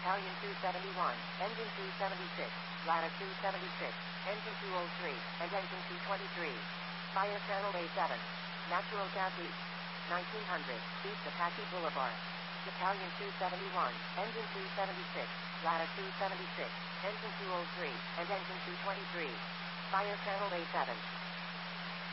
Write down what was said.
Battalion 271, Engine 276, Ladder 276, Engine 203, and Engine 223. Fire Channel A7. Natural gas east. 1900, east of Hackey Boulevard. Battalion 271, Engine 276, Ladder 276, Engine 203, and Engine 223. Fire Channel A7.